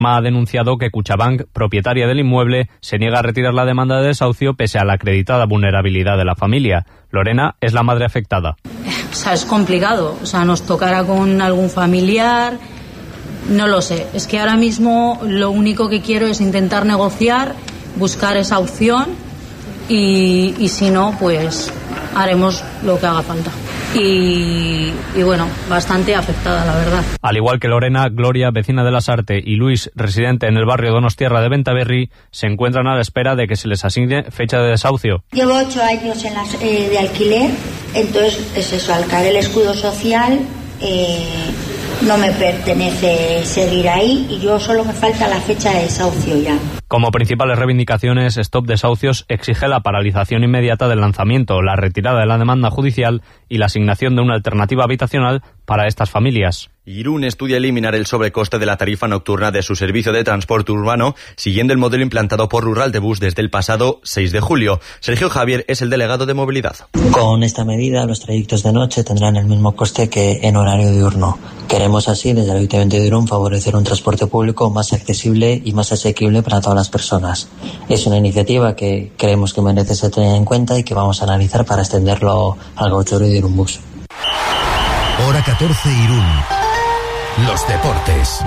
Ha denunciado que Kutxabank, propietaria del inmueble, se niega a retirar la demanda de desahucio pese a la acreditada vulnerabilidad de la familia. Lorena es la madre afectada. O sea, es complicado. O sea, nos tocará con algún familiar. No lo sé. Es que ahora mismo lo único que quiero es intentar negociar, buscar esa opción y si no, pues haremos lo que haga falta. Y bueno, bastante afectada, la verdad. Al igual que Lorena, Gloria, vecina de Lasarte, y Luis, residente en el barrio Donostierra de Bentaberri, se encuentran a la espera de que se les asigne fecha de desahucio. Llevo 8 años de alquiler, entonces es eso, al caer el escudo social no me pertenece seguir ahí y yo solo me falta la fecha de desahucio ya. Como principales reivindicaciones, Stop Desahucios exige la paralización inmediata del lanzamiento, la retirada de la demanda judicial y la asignación de una alternativa habitacional para estas familias. Irún estudia eliminar el sobrecoste de la tarifa nocturna de su servicio de transporte urbano, siguiendo el modelo implantado por Rural de Bus desde el pasado 6 de julio. Sergio Javier es el delegado de movilidad. Con esta medida, los trayectos de noche tendrán el mismo coste que en horario diurno. Queremos así, desde el Ayuntamiento de Irún, favorecer un transporte público más accesible y más asequible para todas las personas. Es una iniciativa que creemos que merece ser tenida en cuenta y que vamos a analizar para extenderlo al gauchero de Irún Bus. Hora 14 Irún. Los deportes.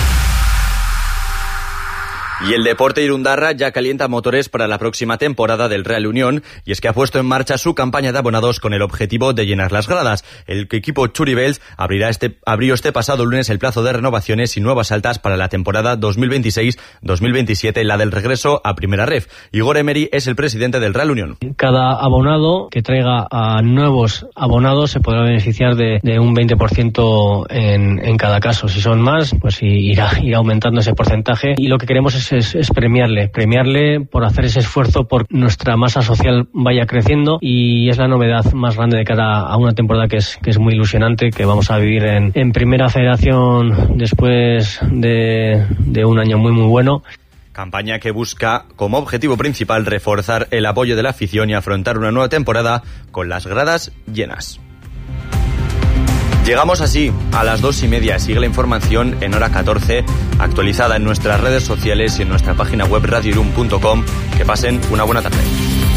Y el Deporte Irundarra ya calienta motores para la próxima temporada del Real Unión, y es que ha puesto en marcha su campaña de abonados con el objetivo de llenar las gradas. El equipo Churibels abrió este pasado lunes el plazo de renovaciones y nuevas altas para la temporada 2026-2027, la del regreso a Primera Ref. Igor Emery es el presidente del Real Unión. Cada abonado que traiga a nuevos abonados se podrá beneficiar de un 20% en cada caso. Si son más, pues irá aumentando ese porcentaje, y lo que queremos es premiarle por hacer ese esfuerzo por nuestra masa social vaya creciendo, y es la novedad más grande de cara a una temporada que es muy ilusionante, que vamos a vivir en Primera Federación después de un año muy bueno. Campaña que busca como objetivo principal reforzar el apoyo de la afición y afrontar una nueva temporada con las gradas llenas. Llegamos así a las 2:30. Sigue la información en Hora 14, actualizada en nuestras redes sociales y en nuestra página web radioirun.com. Que pasen una buena tarde.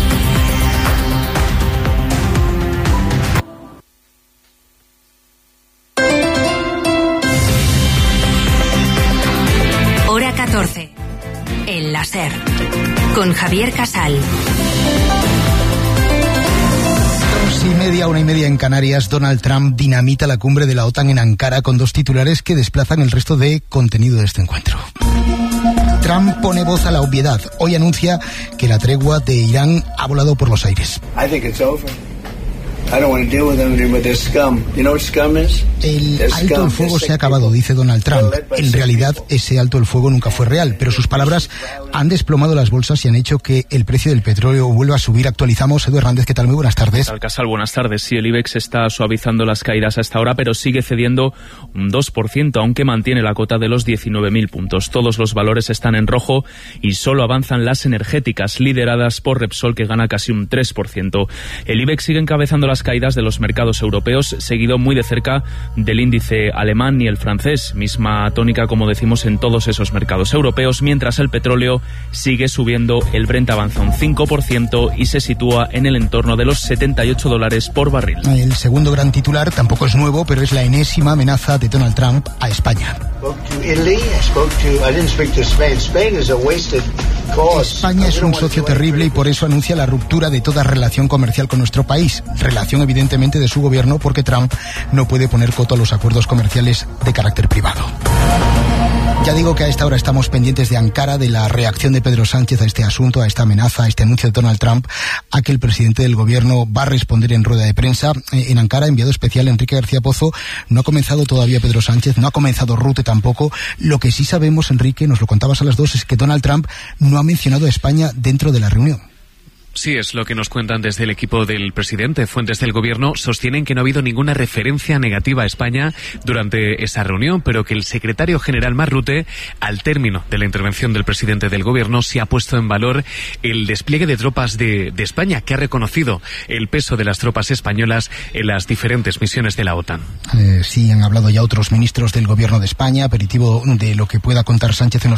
Hora 14. El láser. Con Javier Casal. 2:30, 1:30 en Canarias. Donald Trump dinamita la cumbre de la OTAN en Ankara con dos titulares que desplazan el resto de contenido de este encuentro. Trump pone voz a la obviedad. Hoy anuncia que la tregua de Irán ha volado por los aires. El alto el fuego se ha acabado, dice Donald Trump. En realidad, ese alto el fuego nunca fue real, pero sus palabras han desplomado las bolsas y han hecho que el precio del petróleo vuelva a subir. Actualizamos. Edu Hernández, ¿qué tal? Muy buenas tardes. Casal, buenas tardes. Sí, el IBEX está suavizando las caídas hasta ahora, pero sigue cediendo un 2%, aunque mantiene la cota de los 19.000 puntos. Todos los valores están en rojo y solo avanzan las energéticas, lideradas por Repsol, que gana casi un 3%. El IBEX sigue encabezando las caídas de los mercados europeos, seguido muy de cerca del índice alemán y el francés, misma tónica, como decimos, en todos esos mercados europeos, mientras el petróleo sigue subiendo. El Brent avanza un 5% y se sitúa en el entorno de los $78 por barril. El segundo gran titular tampoco es nuevo, pero es la enésima amenaza de Donald Trump a España. España es un socio terrible y por eso anuncia la ruptura de toda relación comercial con nuestro país. Relación evidentemente de su gobierno, porque Trump no puede poner coto a los acuerdos comerciales de carácter privado. Ya digo que a esta hora estamos pendientes de Ankara, de la reacción de Pedro Sánchez a este asunto, a esta amenaza, a este anuncio de Donald Trump, a que el presidente del gobierno va a responder en rueda de prensa. En Ankara, enviado especial Enrique García Pozo. No ha comenzado todavía Pedro Sánchez, no ha comenzado Rute tampoco. Lo que sí sabemos, Enrique, nos lo contabas a las 2, es que Donald Trump no ha mencionado a España dentro de la reunión. Sí, es lo que nos cuentan desde el equipo del presidente. Fuentes del gobierno sostienen que no ha habido ninguna referencia negativa a España durante esa reunión, pero que el secretario general Mark Rutte, al término de la intervención del presidente del gobierno, sí ha puesto en valor el despliegue de tropas de España, que ha reconocido el peso de las tropas españolas en las diferentes misiones de la OTAN. Sí, han hablado ya otros ministros del gobierno de España, aperitivo de lo que pueda contar Sánchez en los